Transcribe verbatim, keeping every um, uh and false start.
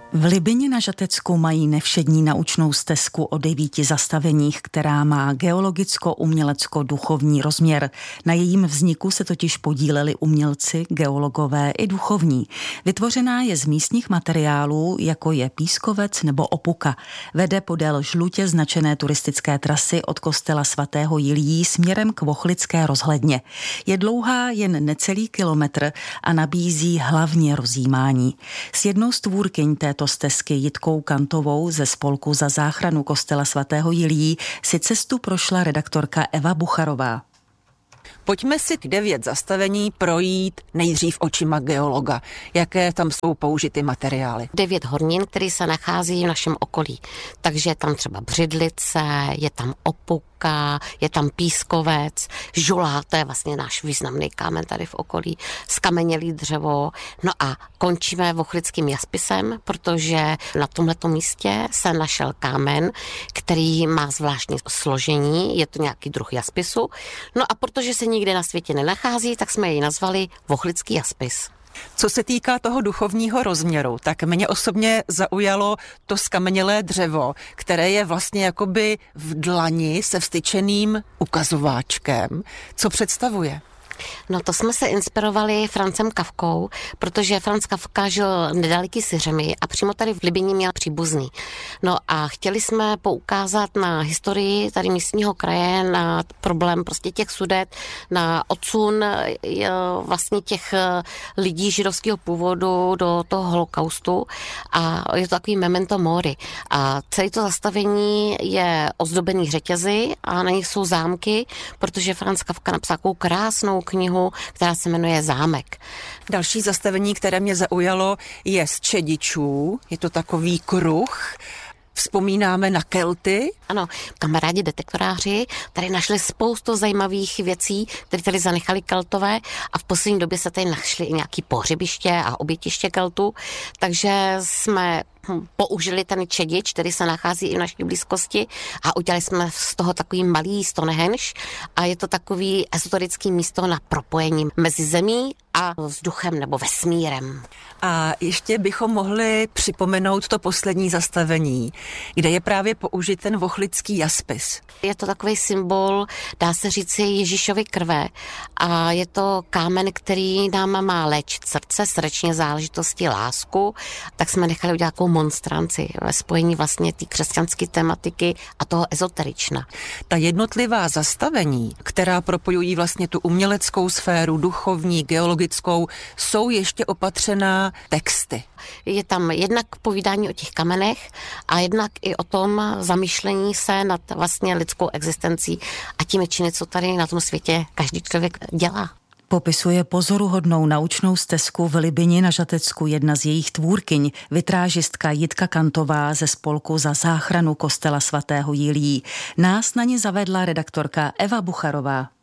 V Libyni na Žatecku mají nevšední naučnou stezku o devíti zastaveních, která má geologicko-umělecko-duchovní rozměr. Na jejím vzniku se totiž podíleli umělci, geologové i duchovní. Vytvořená je z místních materiálů, jako je pískovec nebo opuka. Vede podél žlutě značené turistické trasy od kostela svatého Jiljí směrem k Vochlické rozhledně. Je dlouhá jen necelý kilometr a nabízí hlavně rozjímání. S jednou z tvůrkyň této stezky Jitkou Kantovou ze spolku Za záchranu kostela svatého Jiljí si cestu prošla redaktorka Eva Bucharová. Pojďme si k devět zastavení projít nejdřív očima geologa. Jaké tam jsou použity materiály? Devět hornin, které se nachází v našem okolí. Takže je tam třeba břidlice, je tam opuka, je tam pískovec, žula, to je vlastně náš významný kámen tady v okolí, skamenělý dřevo. No a končíme vochlickým jaspisem, protože na tomhleto místě se našel kámen, který má zvláštní složení, je to nějaký druh jaspisu. No a protože se nikde na světě nenachází, tak jsme jej nazvali vochlický jaspis. Co se týká toho duchovního rozměru, tak mě osobně zaujalo to skamenělé dřevo, které je vlastně jakoby v dlani se vstyčeným ukazováčkem. Co představuje? No to jsme se inspirovali Francem Kafkou, protože Franz Kafka žil nedaleký Syřemi a přímo tady v Libyni měl příbuzný. No a chtěli jsme poukázat na historii tady místního kraje, na problém prostě těch Sudet, na odsun vlastně těch lidí židovského původu do toho holokaustu a je to takový memento mori. A celé to zastavení je ozdobený řetězy a na nich jsou zámky, protože Franz Kafka napsal takovou krásnou knihu, která se jmenuje Zámek. Další zastavení, které mě zaujalo, je z Čedičů. Je to takový kruh. Vzpomínáme na Kelty. Ano, kamarádi detektoráři tady našli spoustu zajímavých věcí, které tady zanechali Keltové a v poslední době se tady našly i nějaké pohřebiště a obětiště Keltů, takže jsme použili ten Čedič, který se nachází i v naší blízkosti a udělali jsme z toho takový malý Stonehenge a je to takový ezoterický místo na propojení mezi zemí a vzduchem nebo vesmírem. A ještě bychom mohli připomenout to poslední zastavení, kde je právě použit ten vochlický jaspis. Je to takový symbol, dá se říci, Ježíšovy krve a je to kámen, který nám má léčit srdce, srdeční záležitosti, lásku, tak jsme nechali udělat takovou monstranci ve spojení vlastně té křesťanské tematiky a toho ezoterična. Ta jednotlivá zastavení, která propojují vlastně tu uměleckou sféru, duchovní, geologickou, jsou ještě opatřená texty. Je tam jednak povídání o těch kamenech a jednak i o tom zamýšlení se nad vlastně lidskou existencí a těmi činy, co tady na tom světě každý člověk dělá. Popisuje pozoruhodnou naučnou stezku v Libyni na Žatecku jedna z jejich tvůrkyň, vitrážistka Jitka Kantová ze spolku Za záchranu kostela svatého Jiljí. Nás na ně zavedla redaktorka Eva Bucharová.